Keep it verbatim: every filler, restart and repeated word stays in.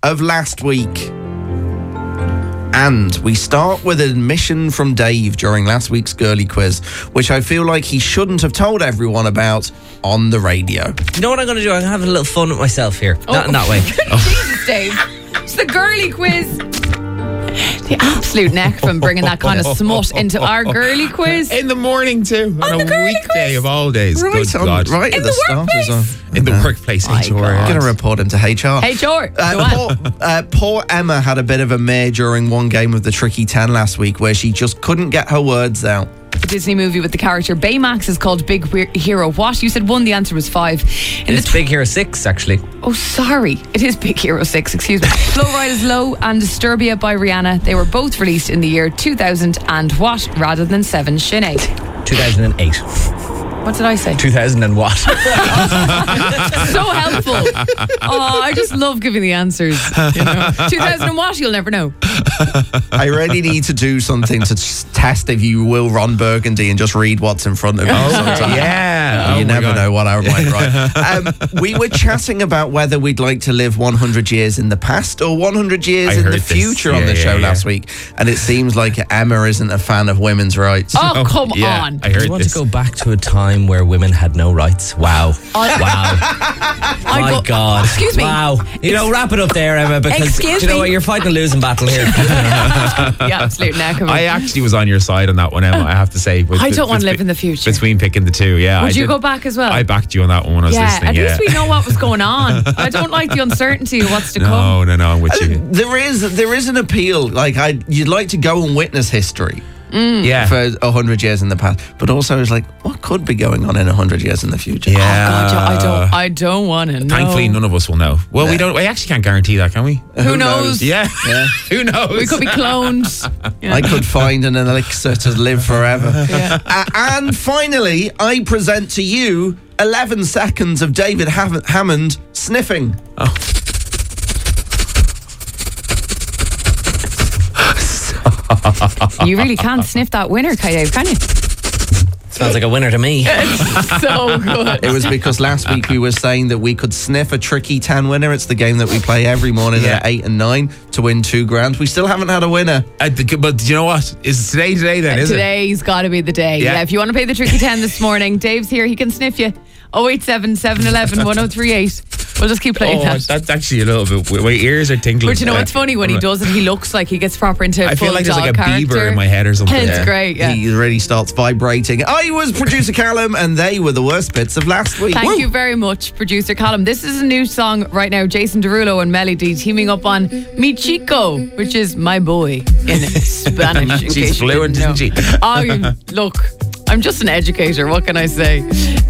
of last week. And we start with an admission from Dave during last week's girly quiz, which I feel like he shouldn't have told everyone about on the radio. You know what I'm going to do? I'm going to have a little fun with myself here. Oh. Not in that way. Jesus, Dave. It's the girly quiz. The absolute neck from bringing that kind of smut into our girly quiz. In the morning too. On, on a weekday quiz. Of all days. Right, Good on, God. right in at the, the start workplace. as well. In the uh, workplace, H R. I'm going to report into H R. H R. Uh, poor, uh, poor Emma had a bit of a mare during one game of the Tricky Ten last week where she just couldn't get her words out. A Disney movie with the character Baymax is called Big Hero what? You said one, the answer was five. In it's the tw- Big Hero six, actually. Oh, sorry. It is Big Hero six, excuse me. Flow Ride is Low and Disturbia by Rihanna. They were both released in the year two thousand and what rather than seven, Sinead? two thousand eight. What did I say? two thousand and what? So helpful. Oh, I just love giving the answers. You know? two thousand and what? You'll never know. I really need to do something to test if you will Ron Burgundy and just read what's in front of you. Oh, sometimes. yeah. You Oh never God. know what I might write. Um, we were chatting about whether we'd like to live one hundred years in the past or one hundred years I in the heard this. future on Yeah, the show yeah, yeah. last week. And it seems like Emma isn't a fan of women's rights. Oh, come yeah, on. I heard I want this. to go back to a time where women had no rights. Wow. I- Wow. I My go- God. Excuse me. Wow. You know, wrap it up there, Emma, because Excuse you know me. what? You're fighting a losing battle here. The absolute neck of it. I actually was on your side on that one, Emma, I have to say. With- I don't want to between- live in the future. Between picking the two, yeah. Would I you did- go back as well? I backed you on that one when I was yeah, listening, at yeah. least we know what was going on. I don't like the uncertainty of what's to come. No, no, no, I'm with you. There is there is an appeal. Like I, you'd like to go and witness history Yeah. for a hundred years in the past, but also it's like, what could be going on in a hundred years in the future? Yeah. Oh God, yeah, I don't, I don't want to know. Thankfully, none of us will know. Well, we don't. We actually can't guarantee that, can we? Who knows? Yeah. Yeah. Who knows? We could be cloned. Yeah. I could find an elixir to live forever. Yeah. Uh, and finally, I present to you eleven seconds of David Hav- Hammond sniffing. Oh. You really can't sniff that winner, Kai Dave, can you? Sounds like a winner to me. So good. It was because last week we were saying that we could sniff a Tricky Ten winner. It's the game that we play every morning Yeah. at eight and nine to win two grand. We still haven't had a winner. Uh, th- but you know what? Is today today then, is it? Today's got to be the day. Yeah. Yeah. If you want to play the Tricky ten this morning, Dave's here. He can sniff you. oh eight seven, seven one one, one oh three eight. We'll just keep playing Oh, that. that's actually a little bit. My ears are tingling. But you know what's Uh, funny? When he does it, he looks like he gets proper into I full feel like there's dog like a character. Bieber in my head or something. It's Yeah. great, yeah. He really starts vibrating. I was producer Callum, and they were the worst bits of last week. Thank Woo. you very much, producer Callum. This is a new song right now. Jason Derulo and Melody teaming up on Mi Chico, which is my boy in Spanish. in She's case you fluent, didn't isn't know. she? Oh, look, I'm just an educator. What can I say?